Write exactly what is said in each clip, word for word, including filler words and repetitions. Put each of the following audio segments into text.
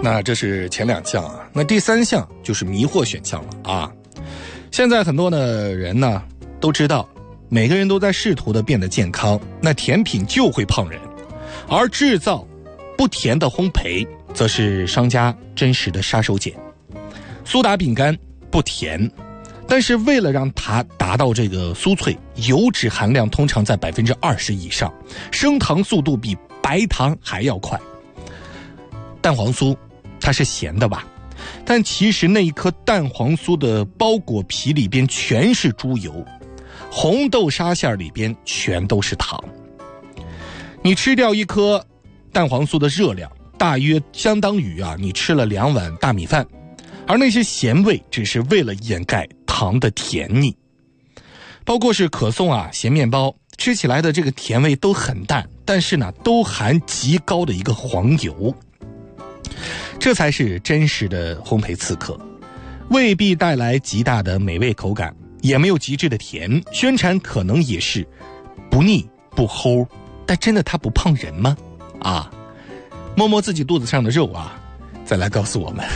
那这是前两项啊，那第三项就是迷惑选项了啊。现在很多的人呢都知道，每个人都在试图的变得健康，那甜品就会胖人，而制造不甜的烘焙则是商家真实的杀手锏。苏打饼干不甜，但是为了让它达到这个酥脆，油脂含量通常在 百分之二十 以上，升糖速度比白糖还要快。蛋黄酥它是咸的吧，但其实那一颗蛋黄酥的包裹皮里边全是猪油，红豆沙馅里边全都是糖。你吃掉一颗蛋黄酥的热量大约相当于啊你吃了两碗大米饭，而那些咸味只是为了掩盖糖的甜腻。包括是可颂啊、咸面包，吃起来的这个甜味都很淡，但是呢都含极高的一个黄油。这才是真实的烘焙刺客，未必带来极大的美味口感，也没有极致的甜，宣传可能也是不腻不齁，但真的它不胖人吗？啊，摸摸自己肚子上的肉啊，再来告诉我们。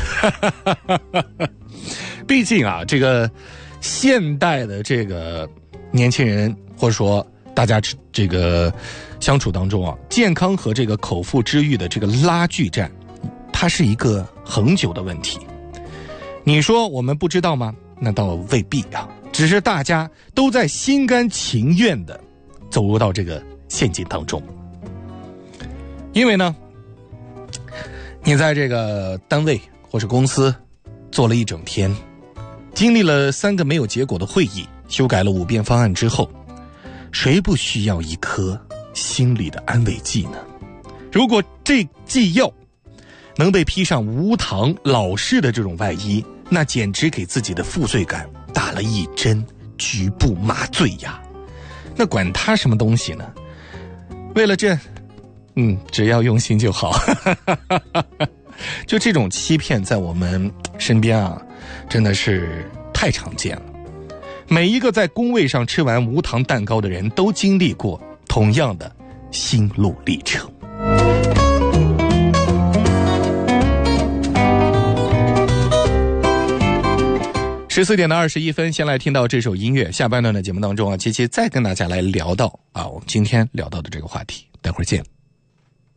毕竟啊，这个现代的这个年轻人，或者说大家这个相处当中啊，健康和这个口腹之欲的这个拉锯战，它是一个恒久的问题。你说我们不知道吗？那倒未必啊，只是大家都在心甘情愿地走入到这个陷阱当中。因为呢，你在这个单位或是公司做了一整天，经历了三个没有结果的会议，修改了五遍方案之后，谁不需要一颗心理的安慰剂呢？如果这剂药能被披上无糖老式的这种外衣，那简直给自己的负罪感打了一针局部麻醉呀。那管他什么东西呢？为了这，嗯，只要用心就好。就这种欺骗在我们身边啊，真的是太常见了。每一个在工位上吃完无糖蛋糕的人都经历过同样的心路历程。十四点的二十一分，先来听到这首音乐。下半段的节目当中啊，琪琪再跟大家来聊到啊，我们今天聊到的这个话题。待会儿见。